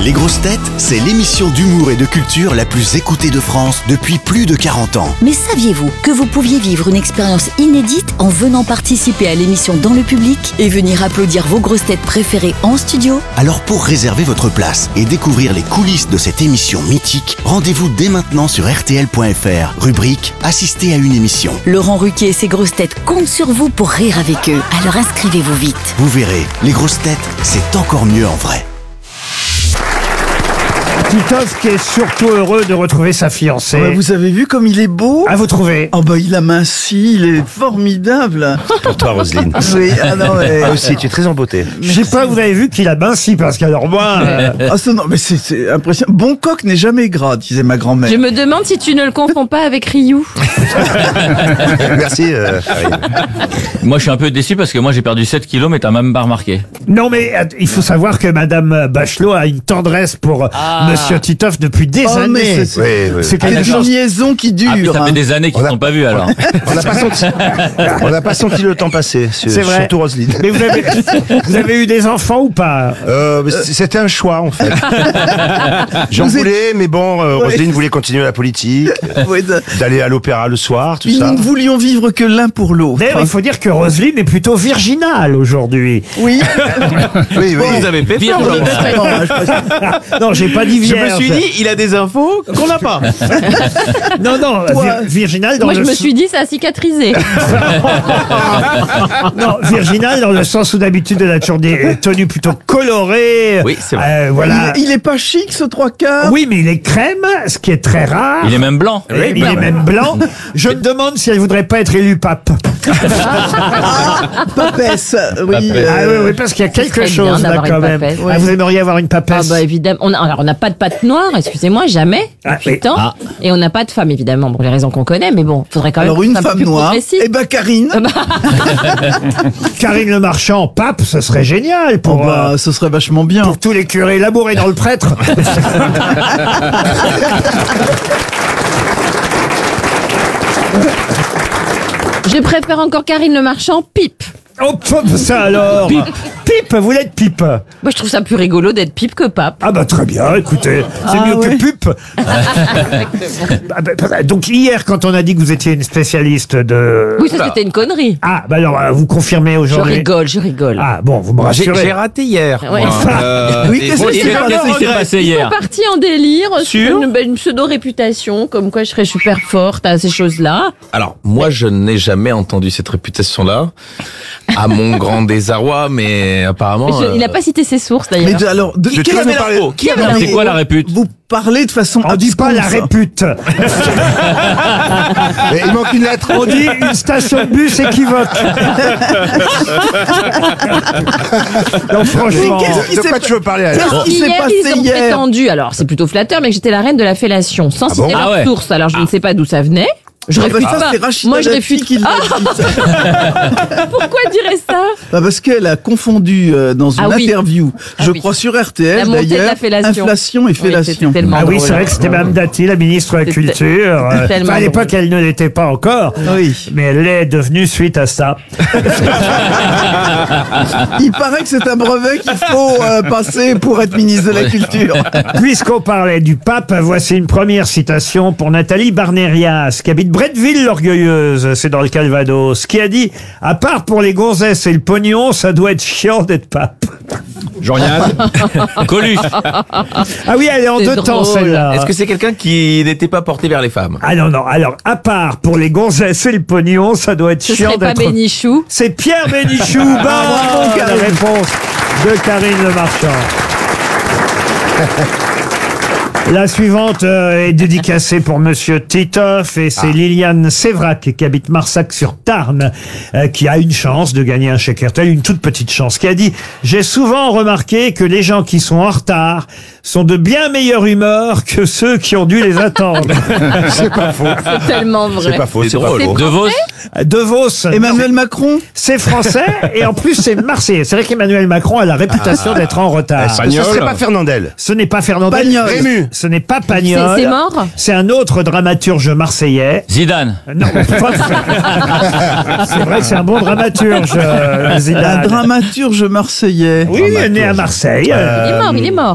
Les grosses têtes, c'est l'émission d'humour et de culture la plus écoutée de France depuis plus de 40 ans. Mais saviez-vous que vous pouviez vivre une expérience inédite en venant participer à l'émission dans le public et venir applaudir vos grosses têtes préférées en studio? Alors pour réserver votre place et découvrir les coulisses de cette émission mythique, rendez-vous dès maintenant sur rtl.fr, rubrique « Assister à une émission ». Laurent Ruquier et ses grosses têtes comptent sur vous pour rire avec eux. Alors inscrivez-vous vite. Vous verrez, les grosses têtes, c'est encore mieux en vrai. Titoff qui est surtout heureux de retrouver sa fiancée. Ouais, vous avez vu comme il est beau? Ah, vous trouvez? Oh bah il a minci, il est formidable. Pour toi, Roselyne. Oui, ah non mais... Ah aussi, tu es très en beauté. Je sais pas, vous avez vu qu'il a minci, parce qu'alors moi... Ah ça, non mais c'est impressionnant. Bon coq n'est jamais gras, disait ma grand-mère. Je me demande si tu ne le confonds pas avec Ryu. Merci, Karine. Moi, je suis un peu déçu parce que moi, j'ai perdu 7 kilos, mais t'as même pas remarqué. Non mais il faut savoir que Madame Bachelot a une tendresse pour Monsieur Titoff depuis des Oh, mais années. c'est Oui. C'est c'est quelque une chose... liaison qui dure. Ah, puis ça fait des années qu'ils On a- sont pas vus, alors. On n'a pas senti le temps passer, C'est vrai. surtout Roselyne. Mais vous avez eu des enfants ou pas? C'était un choix, en fait. J'en Vous êtes- voulais, mais bon, Roselyne voulait continuer la politique, Oui, d'aller à l'opéra le soir, tout nous ça. ne voulions vivre que l'un pour l'autre. D'ailleurs, il faut dire que Roselyne est plutôt virginale aujourd'hui. Oui. Oui, oui. Vous avez fait Vire fort, le Laurent. Non, je- Non, j'ai pas dit Je vierge. me suis dit, il a des infos qu'on n'a pas. Non, Toi- virginale dans Moi, le je me sens- suis dit, ça a cicatrisé. Non, virginale dans le sens où d'habitude elle a toujours des tenues plutôt colorées. Oui, c'est vrai. Voilà. il est pas chic ce trois quarts. Oui, mais il est crème, ce qui est très rare. Il est même blanc. Et il est même blanc. Je me demande si elle voudrait pas être élue pape. Papesse. Oui. Papesse. Ah oui, parce qu'il y a quelque serait chose bien là d'avoir quand une même. papesse. Ah, vous aimeriez avoir une Ah papesse? bah évidemment. On n'a pas de patte noire, excusez-moi, jamais. Ah, Depuis oui. le temps. Ah. Et on n'a pas de femme, évidemment, pour les raisons qu'on connaît. Mais bon, faudrait quand même. Alors une un peu femme plus noire. progressiste. Eh ben Karine. Karine Le Marchand, pape, ce serait génial Oh pour, bah, ce serait vachement bien. pour tous les curés labourés dans le prêtre. Je préfère encore Karine Le Marchand, pipe. Oh, ça alors. Pipe, vous l'êtes pipe. Moi, je trouve ça plus rigolo d'être pipe que pape. Ah bah très bien, écoutez, c'est Ah mieux ouais. que pupe. Ah bah, donc hier, quand on a dit que vous étiez une spécialiste de... Oui, ça c'était une connerie. Ah, bah alors, vous confirmez Je aujourd'hui. rigole. Ah bon, vous me J'ai rassurez. raté hier. Ouais. moi. Oui, Et qu'est-ce bon, qui il s'est y a passé quelques Qu'est-ce qui s'est regrets. passé Ils hier? sont partis en délire Sur sur une pseudo-réputation, comme quoi je serais super forte à ces choses-là. Alors, moi, je n'ai jamais entendu cette réputation-là, à mon grand désarroi, mais apparemment... Il n'a pas cité ses sources Mais d'ailleurs. alors, de, Tu quelle veux nous avait parler l'info Qui avait C'est quoi la répute? Vous parlez de façon On dit pas la absconse. répute. Mais il manque une lettre. On dit une station de bus équivoque. Non, franchement. Mais qu'est-ce qui De s'est quoi tu veux parler, alors? Qu'est-ce qui s'est Hier, passé ils ont hier prétendu, alors c'est plutôt flatteur, mais que j'étais la reine de la fellation, sans Ah citer bon leur Ah ouais. source. Alors je ne sais pas d'où ça venait. Je Ah bah réfute ça, pas. c'est Rachida Moi, je Dati réfute. qui l'a dit. Pourquoi dirait ça? Bah parce qu'elle a confondu dans une Ah oui. interview, Ah je oui. crois sur La RTL montée de d'ailleurs, la fellation. inflation et Oui, fellation. c'était tellement Ah oui, drôle. c'est vrai que c'était Mme Dati, la ministre de la C'était Culture. tellement Enfin, à l'époque, drôle. elle ne l'était pas encore. Oui. Mais elle l'est devenue suite à ça. Il paraît que c'est un brevet qu'il faut passer pour être ministre de la Culture. Puisqu'on parlait du pape, voici une première citation pour Nathalie Barnérias, qui habite Bretteville-l'Orgueilleuse, c'est dans le Calvados, qui a dit « À part pour les gonzesses et le pognon, ça doit être chiant d'être pape. Jean-Yann, » Coluche. Ah oui, elle est en C'est deux temps, drôle. celle-là. est-ce que c'est quelqu'un qui n'était pas porté vers les femmes? Ah non, non. Alors, à part pour les gonzesses et le pognon, ça doit être Ce chiant serait pas d'être... Bénichou. C'est Pierre Bénichou. bravo, Bonne Karine. réponse de Karine Le Marchand. La suivante est dédicacée pour Monsieur Titoff et c'est Liliane Sévrac qui habite Marsac-sur-Tarn qui a une chance de gagner un chèque RTL, une toute petite chance, qui a dit « J'ai souvent remarqué que les gens qui sont en retard sont de bien meilleure humeur que ceux qui ont dû les attendre. C'est pas faux. C'est tellement vrai. C'est pas faux, C'est c'est pas drôle. faux. De Vos. » De Vos. Emmanuel Macron. C'est français et en plus c'est marseillais. C'est vrai qu'Emmanuel Macron a la réputation d'être en retard. Ça serait pas Fernandel. Ce n'est pas Fernandel. Pagnol. Rému. Ce n'est pas Pagnol. C'est mort? C'est un autre dramaturge marseillais. Zidane. Non, c'est vrai que c'est un bon dramaturge, Un Zidane. dramaturge marseillais. Oui, il est né à Marseille. Il est mort.